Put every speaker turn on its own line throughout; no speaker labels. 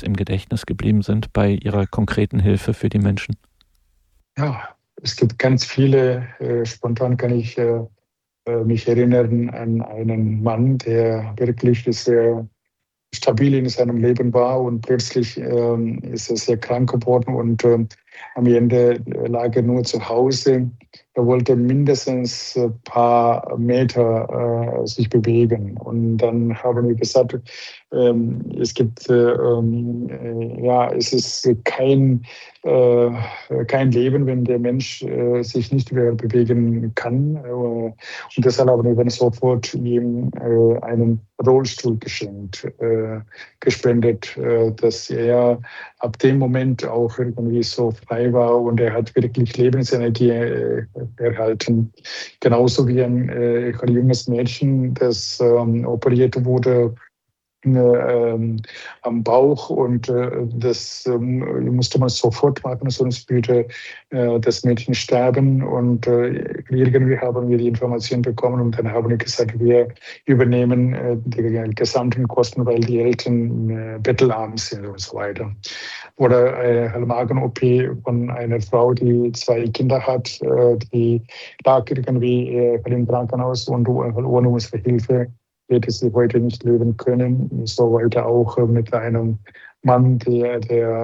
im Gedächtnis geblieben sind bei Ihrer konkreten Hilfe für die Menschen?
Ja, es gibt ganz viele. Spontan kann ich mich erinnern an einen Mann, der wirklich sehr stabil in seinem Leben war und plötzlich ist er sehr krank geworden und am Ende lag er nur zu Hause. Er wollte mindestens ein paar Meter sich bewegen. Und dann haben wir gesagt, es gibt, es ist kein Leben, wenn der Mensch sich nicht mehr bewegen kann. Und deshalb haben wir dann sofort ihm einen Rollstuhl gespendet, dass er ab dem Moment auch irgendwie so frei war und er hat wirklich Lebensenergie erhalten. Genauso wie ein junges Mädchen, das operiert wurde am Bauch und das musste man sofort machen, sonst würde das Mädchen sterben. Und irgendwie haben wir die Information bekommen und dann haben wir gesagt, wir übernehmen die gesamten Kosten, weil die Eltern bettelarm sind und so weiter. Oder eine Magen-OP von einer Frau, die 2 Kinder hat, die lag irgendwie im Krankenhaus und ohne unsere Hilfe hätte sie heute nicht leben können. So heute auch mit einem Mann, der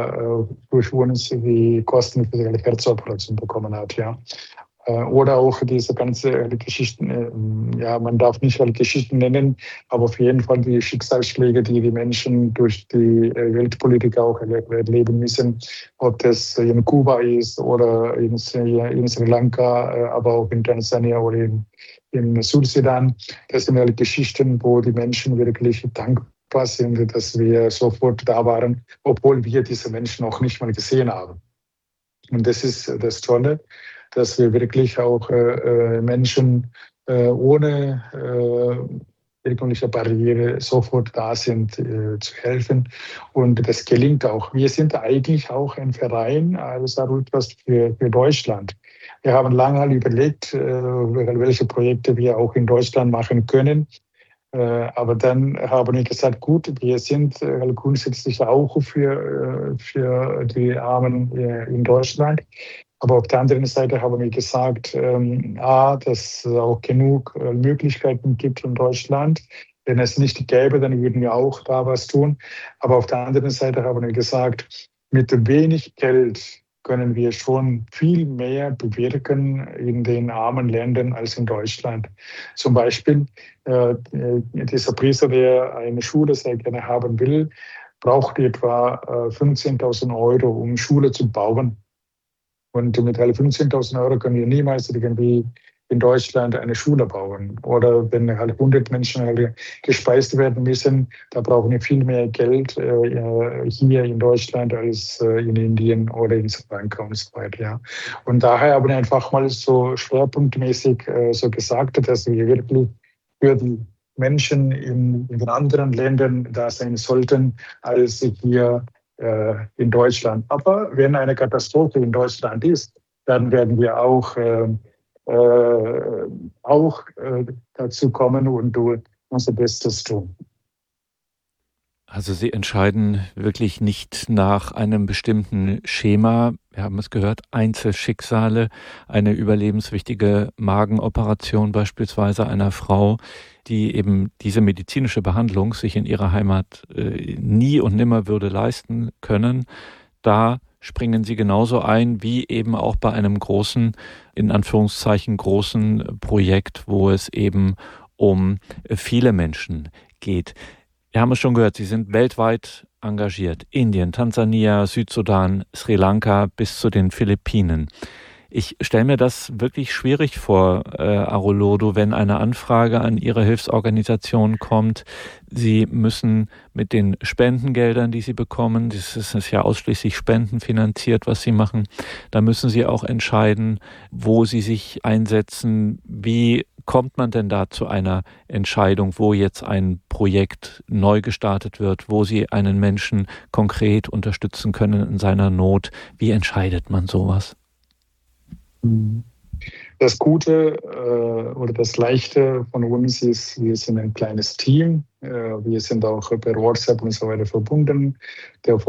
durch uns die Kosten für die Herzoperation bekommen hat. Ja. Oder auch diese ganze Geschichten, man darf nicht alle Geschichten nennen, aber auf jeden Fall die Schicksalsschläge, die die Menschen durch die Weltpolitik auch erleben müssen, ob das in Kuba ist oder in Sri Lanka, aber auch in Tansania oder in Südsudan. Das sind alle Geschichten, wo die Menschen wirklich dankbar sind, dass wir sofort da waren, obwohl wir diese Menschen auch nicht mal gesehen haben. Und das ist das Tolle, dass wir wirklich auch Menschen ohne irgendwelche Barriere sofort da sind, zu helfen. Und das gelingt auch. Wir sind eigentlich auch ein Verein, also etwas für Deutschland. Wir haben lange überlegt, welche Projekte wir auch in Deutschland machen können. Aber dann haben wir gesagt, gut, wir sind grundsätzlich auch für die Armen in Deutschland. Aber auf der anderen Seite haben wir gesagt, dass es auch genug Möglichkeiten gibt in Deutschland. Wenn es nicht gäbe, dann würden wir auch da was tun. Aber auf der anderen Seite haben wir gesagt, mit wenig Geld können wir schon viel mehr bewirken in den armen Ländern als in Deutschland. Zum Beispiel dieser Priester, der eine Schule sehr gerne haben will, braucht etwa 15.000 Euro, um Schule zu bauen. Und mit 15.000 Euro können wir niemals irgendwie in Deutschland eine Schule bauen. Oder wenn 100 Menschen gespeist werden müssen, da brauchen wir viel mehr Geld hier in Deutschland als in Indien oder in Sri Lanka und so weiter. Ja. Und daher haben wir einfach mal so schwerpunktmäßig so gesagt, dass wir wirklich für die Menschen in den anderen Ländern da sein sollten, als hier in Deutschland. Aber wenn eine Katastrophe in Deutschland ist, dann werden wir auch dazu kommen und unser Bestes tun.
Also Sie entscheiden wirklich nicht nach einem bestimmten Schema. Wir haben es gehört, Einzelschicksale, eine überlebenswichtige Magenoperation beispielsweise einer Frau, die eben diese medizinische Behandlung sich in ihrer Heimat nie und nimmer würde leisten können. Da springen Sie genauso ein wie eben auch bei einem großen, in Anführungszeichen großen Projekt, wo es eben um viele Menschen geht. Wir haben es schon gehört, Sie sind weltweit engagiert. Indien, Tansania, Südsudan, Sri Lanka bis zu den Philippinen. Ich stelle mir das wirklich schwierig vor, Arolodo, wenn eine Anfrage an Ihre Hilfsorganisation kommt. Sie müssen mit den Spendengeldern, die Sie bekommen, das ist ja ausschließlich spendenfinanziert, was Sie machen, da müssen Sie auch entscheiden, wo Sie sich einsetzen. Wie kommt man denn da zu einer Entscheidung, wo jetzt ein Projekt neu gestartet wird, wo Sie einen Menschen konkret unterstützen können in seiner Not? Wie entscheidet man sowas?
Das Gute oder das Leichte von uns ist, wir sind ein kleines Team. Wir sind auch per WhatsApp und so weiter verbunden. Der